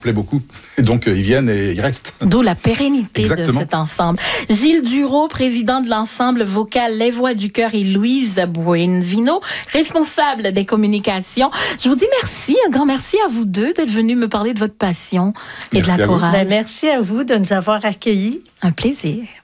plaît beaucoup. Et donc, ils viennent et ils restent. D'où la pérennité Exactement. de cet ensemble. Gilles Duro, président de l'ensemble vocal Les Voix du Cœur, et Louise Buenvino, responsable des communications. Je vous dis merci, un grand merci à vous deux d'être venus me parler de votre passion et Merci de la chorale. Merci à vous de nous avoir accueillis. Un plaisir.